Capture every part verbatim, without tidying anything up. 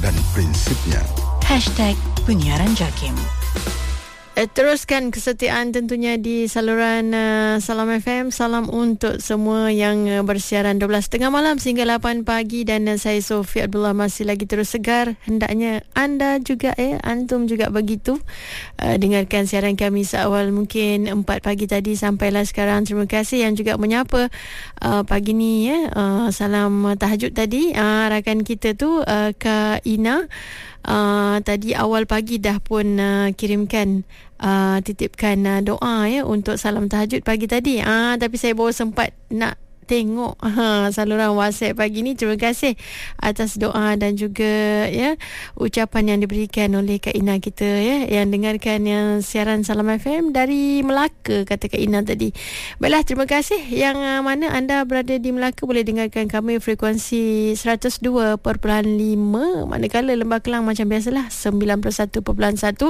dan prinsipnya. Hashtag Penyiaran Jakim. Eh, teruskan kesetiaan tentunya di saluran uh, Salam F M. Salam untuk semua yang uh, bersiaran dua belas tiga puluh malam sehingga lapan pagi. Dan uh, saya Sofie Abdullah masih lagi terus segar. Hendaknya anda juga, eh, antum juga begitu. Uh, dengarkan siaran kami seawal mungkin empat pagi tadi sampailah sekarang. Terima kasih yang juga menyapa uh, pagi ni. Eh. Uh, salam uh, tahajud tadi. Uh, rakan kita tu uh, Kak Ina. Uh, tadi awal pagi dah pun uh, kirimkan uh, titipkan uh, doa ya untuk salam tahajud pagi tadi. Ah uh, tapi saya baru sempat nak tengok ha, saluran WhatsApp pagi ni. Terima kasih atas doa dan juga ya ucapan yang diberikan oleh Kak Ina kita ya, yang dengarkan yang siaran Salam F M dari Melaka, kata Kak Ina tadi. Baiklah, terima kasih. Yang uh, mana anda berada di Melaka boleh dengarkan kami frekuensi seratus dua perpuluhan lima, manakala Lembah Kelang macam biasalah sembilan puluh satu perpuluhan satu.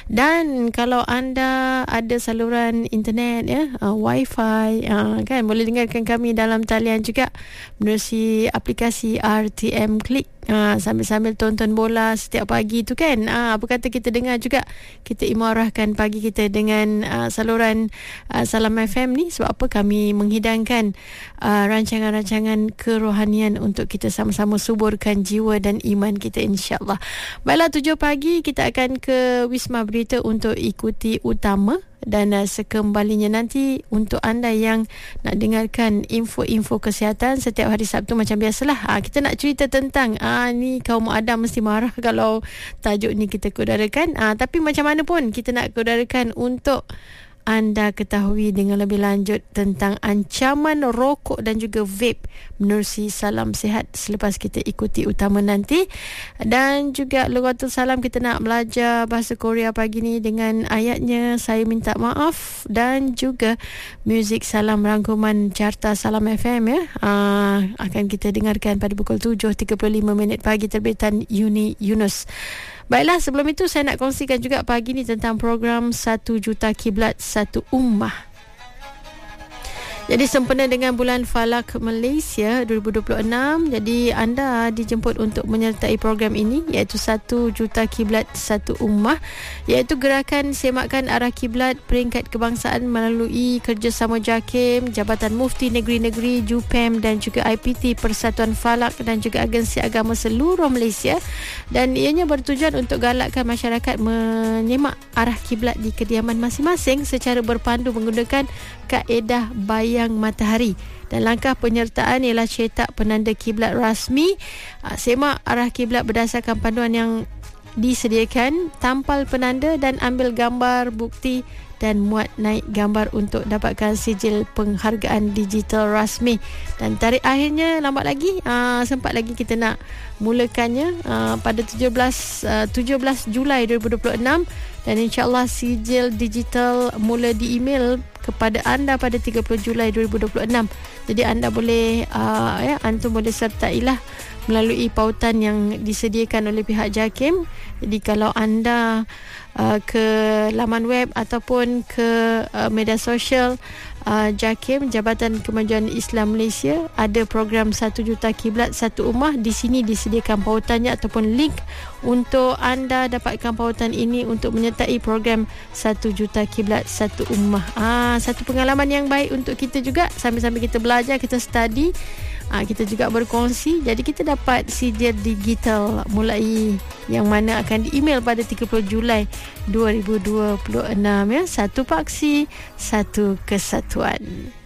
Dan kalau anda ada saluran internet ya, uh, wifi uh, kan, boleh dengarkan kami dalam talian juga menerusi aplikasi R T M Click. Ha, sambil-sambil tonton bola setiap pagi tu kan. Ha, apa kata kita dengar juga, kita imarahkan pagi kita dengan uh, saluran uh, Salam F M ni. Sebab apa? Kami menghidangkan uh, rancangan-rancangan kerohanian untuk kita sama-sama suburkan jiwa dan iman kita, insyaAllah. Baiklah, tujuh pagi kita akan ke Wisma Berita untuk ikuti utama. Dan uh, sekembalinya nanti untuk anda yang nak dengarkan info-info kesihatan setiap hari Sabtu macam biasalah. Ha, kita nak cerita tentang ah ni kaum Adam mesti marah kalau tajuk ni kita kudarakan. Ah tapi macam mana pun kita nak kudarakan untuk anda ketahui dengan lebih lanjut tentang ancaman rokok dan juga vape menerusi Salam Sihat selepas kita ikuti utama nanti. Dan juga Lughatul Salam, kita nak belajar bahasa Korea pagi ni dengan ayatnya Saya Minta Maaf, dan juga muzik salam rangkuman carta Salam F M ya. Aa, akan kita dengarkan pada pukul tujuh tiga puluh lima minit pagi terbitan Uni Yunus. Baiklah, sebelum itu saya nak kongsikan juga pagi ni tentang program Satu Juta Kiblat Satu Ummah. Jadi sempena dengan bulan Falak Malaysia dua ribu dua puluh enam, jadi anda dijemput untuk menyertai program ini, iaitu Satu Juta Kiblat Satu Ummah, iaitu gerakan semakan arah kiblat peringkat kebangsaan melalui kerjasama JAKIM, Jabatan Mufti Negeri-Negeri, JUPEM dan juga I P T Persatuan Falak dan juga agensi agama seluruh Malaysia. Dan ianya bertujuan untuk galakkan masyarakat menyemak arah kiblat di kediaman masing-masing secara berpandu menggunakan kaedah bayang matahari. Dan langkah penyertaan ialah cetak penanda kiblat rasmi, semak arah kiblat berdasarkan panduan yang disediakan, tampal penanda dan ambil gambar bukti dan muat naik gambar untuk dapatkan sijil penghargaan digital rasmi. Dan tarikh akhirnya lambat lagi, aa, sempat lagi kita nak mulakannya aa, pada tujuh belas Julai dua ribu dua puluh enam. Dan insyaAllah sijil digital mula di email kepada anda pada tiga puluh Julai dua ribu dua puluh enam. Jadi anda boleh uh, ya, antum boleh sertailah melalui pautan yang disediakan oleh pihak JAKIM. Jadi kalau anda uh, ke laman web ataupun ke uh, media sosial uh, JAKIM, Jabatan Kemajuan Islam Malaysia, ada program Satu Juta Kiblat Satu Ummah. Di sini disediakan pautannya ataupun link untuk anda dapatkan pautan ini untuk menyertai program Satu Juta Kiblat Satu Ummah. Ah, satu pengalaman yang baik untuk kita juga, sambil-sambil kita belajar, kita study, ah, kita juga berkongsi. Jadi kita dapat sijil digital mulai yang mana akan di-email pada tiga puluh Julai dua ribu dua puluh enam ya. Satu paksi, satu kesatuan.